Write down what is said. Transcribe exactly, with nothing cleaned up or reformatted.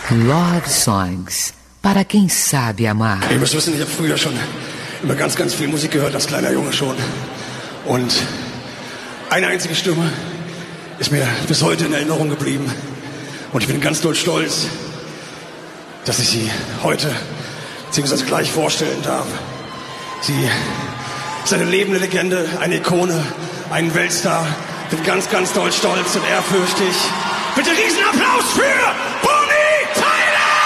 Love Songs, para quem sabe amar. Ihr müsst wissen, ich habe früher schon immer ganz, ganz viel Musik gehört, als kleiner Junge schon. Und eine einzige Stimme ist mir bis heute in Erinnerung geblieben. Und ich bin ganz doll stolz, dass ich sie heute beziehungsweise gleich vorstellen darf. Sie ist eine lebende Legende, eine Ikone, ein Weltstar. Ich bin ganz, ganz doll stolz und ehrfürchtig. Bitte Riesenapplaus für Bono!